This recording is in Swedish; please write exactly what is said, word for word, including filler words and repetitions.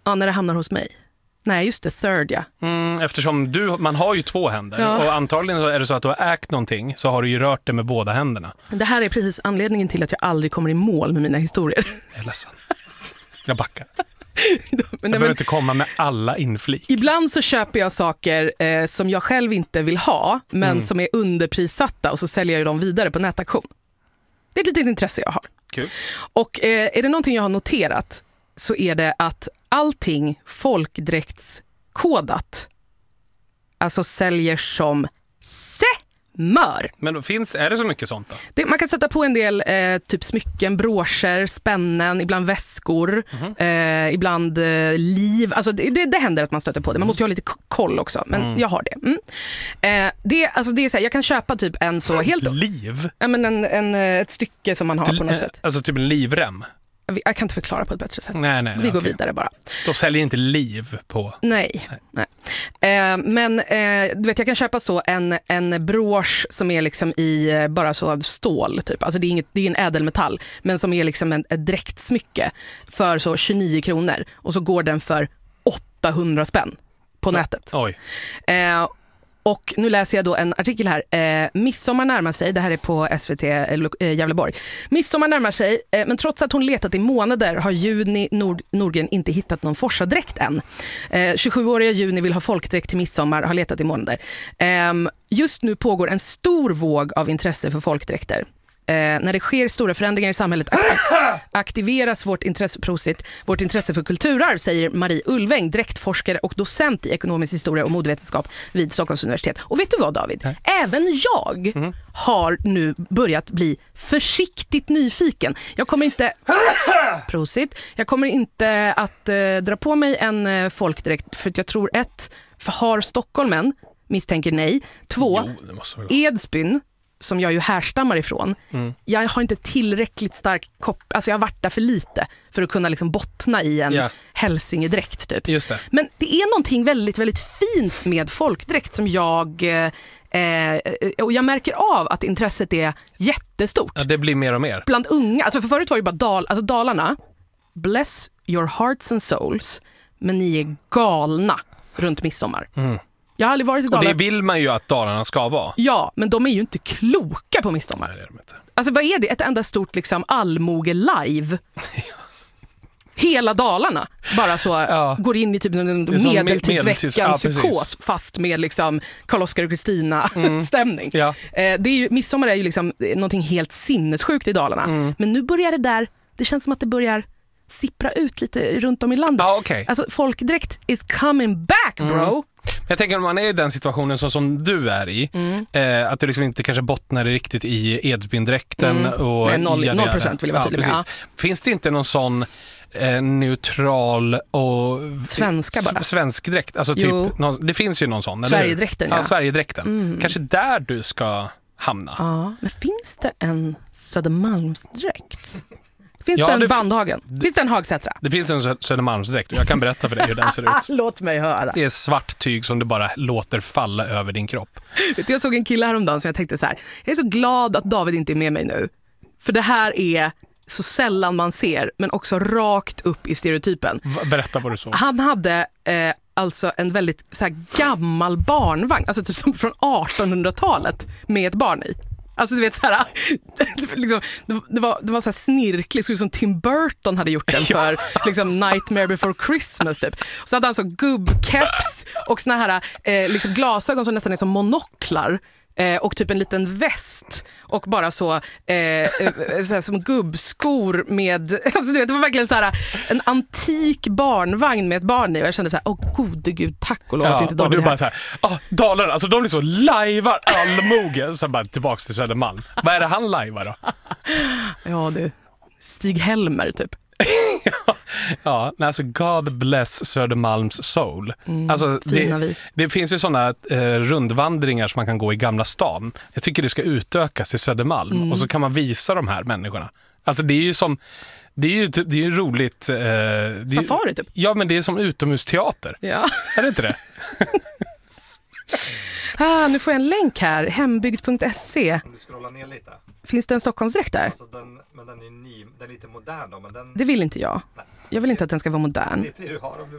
Ja, när det hamnar hos mig. Nej, just det, third, ja. Mm, eftersom du, man har ju två händer. Ja. Och antagligen är det så att du har ägt någonting, så har du ju rört det med båda händerna. Det här är precis anledningen till att jag aldrig kommer i mål med mina historier. Jag är ledsen. Jag backar. men, jag behöver men, inte komma med alla inflik. Ibland så köper jag saker eh, som jag själv inte vill ha, men Mm. som är underprissatta, och så säljer jag dem vidare på nätaktion. Det är ett litet intresse jag har. Kul. Och eh, är det någonting jag har noterat, så är det att allting folkdräktskodat alltså säljer som semör. Men då finns, är det så mycket sånt då? Det, man kan sätta på en del eh, typ smycken, broscher, spännen, ibland väskor, mm-hmm. eh, ibland eh, liv. Alltså det, det, det händer att man stöter på det. Man måste ju ha lite k- koll också, men mm. jag har det. Mm. Eh, det, alltså det är så här, jag kan köpa typ en så helt... Liv? Ja, men en, en, ett stycke som man har Till, på något sätt. Alltså typ en livrem? Jag kan inte förklara på ett bättre sätt. Nej, nej, Vi nej, går okej. vidare bara. Då säljer inte liv på... Nej. nej. Eh, men eh, du vet, jag kan köpa så en, en brosch som är liksom i eh, bara så stål typ. Alltså det är, inget, det är en ädelmetall, men som är liksom en, ett dräktsmycke för så tjugonio kronor. Och så går den för åttahundra spänn på nätet. Oj. Eh, Och nu läser jag då en artikel här. Eh, midsommar närmar sig, det här är på S V T eh, Gävleborg. Midsommar närmar sig, eh, men trots att hon letat i månader har Juni Nord- Nordgren inte hittat någon forsadräkt än. Eh, tjugosjuåriga Juni vill ha folkdräkt till midsommar, har letat i månader. Eh, just nu pågår en stor våg av intresse för folkdräkter. Eh, när det sker stora förändringar i samhället aktiv- aktiveras vårt intresse, prosit, vårt intresse för kulturarv, säger Marie Ulväng, dräktforskare och docent i ekonomisk historia och modevetenskap vid Stockholms universitet. Och vet du vad, David? Nej. Även jag mm. har nu börjat bli försiktigt nyfiken. Jag kommer inte prosit, jag kommer inte att eh, dra på mig en eh, folkdräkt, för att jag tror ett, för har Stockholmen misstänker nej. Två, jo, Edsbyn, som jag ju härstammar ifrån, mm. jag har inte tillräckligt stark kopp, alltså jag har varit där för lite för att kunna liksom bottna i en yeah. hälsingedräkt typ. Just det. Men det är någonting väldigt, väldigt fint med folkdräkt som jag eh, och jag märker av att intresset är jättestort. Ja, det blir mer och mer. Bland unga, alltså för förut var det bara Dal, alltså Dalarna, bless your hearts and souls, men ni är galna runt midsommar. Mm. Jag har aldrig varit i Dalarna. Och det vill man ju att Dalarna ska vara. Ja, men de är ju inte kloka på midsommar. Nej, det är de inte. Alltså vad är det? Ett enda stort liksom allmoge live. Hela Dalarna bara så ja. går in i typ en medeltidsveckan psykos ja, fast med liksom Karl-Oskar och Kristina mm. stämning. Ja. Eh, det är ju, midsommar är ju liksom någonting helt sinnessjukt i Dalarna. Mm. Men nu börjar det där, det känns som att det börjar sippra ut lite runt om i landet. Ja, okay. Alltså folkdräkt is coming back, bro. Mm. Jag tänker om man är i den situationen så som du är i, mm. eh, att du liksom inte kanske bottnar riktigt i Edsbyn-dräkten. Mm. Och Nej, noll, noll procent vill jag vara tydlig med. Ja. Finns det inte någon sån eh, neutral och svenska bara. Svensk dräkt? Alltså typ, någon, det finns ju någon sån. Sverigedräkten, ja. ja. Sverigedräkten. Mm. Kanske där du ska hamna. Ja, men finns det en Södermalmsdräkt? Finns ja, det en det Bandhagen? Det, finns det en Hagsätra? Det finns en Södermalmsdräkt och jag kan berätta för dig hur den ser ut. Låt mig höra. Det är svart tyg som du bara låter falla över din kropp. Vet du, jag såg en kille häromdagen som jag tänkte så här: jag är så glad att David inte är med mig nu. För det här är så sällan man ser, men också rakt upp i stereotypen. Berätta vad du såg. Han hade eh, alltså en väldigt så här, gammal barnvagn, alltså typ som från artonhundratalet med ett barn i. Alltså du vet så här, liksom, det var, det var så här snirkligt, så som Tim Burton hade gjort den för liksom Nightmare Before Christmas typ. Så hade han så gubbkeps och såna här eh, liksom glasögon som nästan är som monoklar. Eh, och typ en liten väst och bara så, eh, så här, som gubbskor med, alltså du vet, det var verkligen så här en antik barnvagn med ett barn i, och jag kände så här, åh gode gud, tack och lov ja, att inte David och du bara så här, ah, Dalarna, alltså de är så lajvar allmogen, så bara tillbaks till Södermalm. Vad är det han lajvar då? Ja du, Stig Helmer typ. ja, ja, alltså God bless Södermalms soul. Mm, alltså det, det finns ju sådana eh, rundvandringar som man kan gå i Gamla stan. Jag tycker det ska utökas till Södermalm mm. och så kan man visa de här människorna. Alltså det är ju som det är ju, det är ju roligt eh, det safari typ. Ja, men det är som utomhusteater. Ja. Är det inte det? ah, nu får jag en länk här, hembygd punkt se. Om du scrollar ner lite. Finns det en Stockholmsdräkt där? Alltså den, men den är ny, den är lite modern då, men den... Det vill inte jag. Nej. Jag vill inte att den ska vara modern. Det är det du har om du